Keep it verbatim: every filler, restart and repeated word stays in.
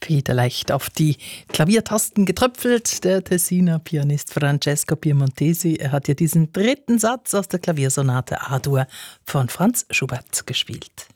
Federleicht auf die Klaviertasten getröpfelt, der Tessiner Pianist Francesco Piemontesi. Er hat ja diesen dritten Satz aus der Klaviersonate A-Dur von Franz Schubert gespielt.